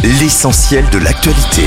l'essentiel de l'actualité.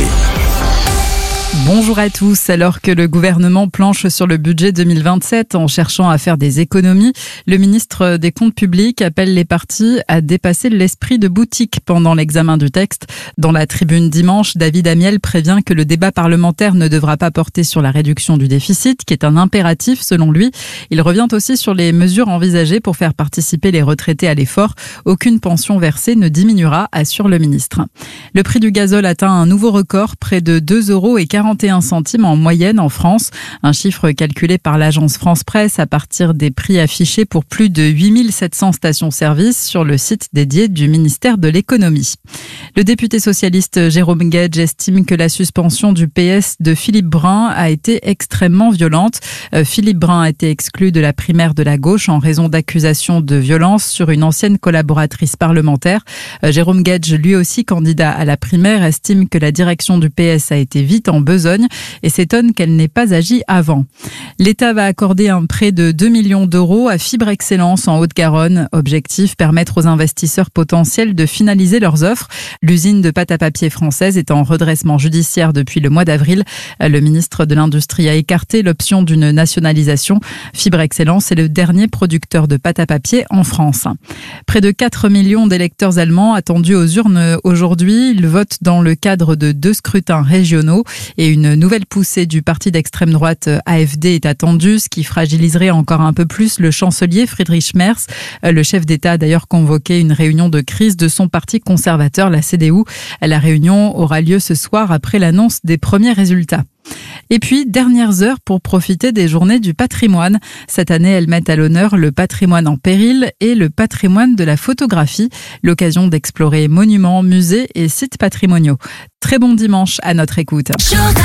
Bonjour à tous. Alors que le gouvernement planche sur le budget 2027 en cherchant à faire des économies, le ministre des Comptes publics appelle les partis à dépasser l'esprit de boutique pendant l'examen du texte. Dans la tribune dimanche, David Amiel prévient que le débat parlementaire ne devra pas porter sur la réduction du déficit, qui est un impératif selon lui. Il revient aussi sur les mesures envisagées pour faire participer les retraités à l'effort. Aucune pension versée ne diminuera, assure le ministre. Le prix du gazole atteint un nouveau record, près de 2,41 € en moyenne en France. Un chiffre calculé par l'agence France Presse à partir des prix affichés pour plus de 8700 stations-service sur le site dédié du ministère de l'économie. Le député socialiste Jérôme Guedj estime que la suspension du PS de Philippe Brun a été extrêmement violente. Philippe Brun a été exclu de la primaire de la gauche en raison d'accusations de violence sur une ancienne collaboratrice parlementaire. Jérôme Guedj, lui aussi candidat à la primaire, estime que la direction du PS a été vite en besogne et s'étonne qu'elle n'ait pas agi avant. L'État va accorder un prêt de 2 millions d'euros à Fibre Excellence en Haute-Garonne. Objectif, permettre aux investisseurs potentiels de finaliser leurs offres. L'usine de pâte à papier française est en redressement judiciaire depuis le mois d'avril. Le ministre de l'Industrie a écarté l'option d'une nationalisation. Fibre Excellence est le dernier producteur de pâte à papier en France. Près de 4 millions d'électeurs allemands attendus aux urnes aujourd'hui. Ils votent dans le cadre de 2 scrutins régionaux et une nouvelle poussée du parti d'extrême droite AfD est attendue, ce qui fragiliserait encore un peu plus le chancelier Friedrich Merz. Le chef d'État a d'ailleurs convoqué une réunion de crise de son parti conservateur, la CDU. La réunion aura lieu ce soir après l'annonce des premiers résultats. Et puis, dernières heures pour profiter des journées du patrimoine. Cette année, elles mettent à l'honneur le patrimoine en péril et le patrimoine de la photographie. L'occasion d'explorer monuments, musées et sites patrimoniaux. Très bon dimanche à notre écoute.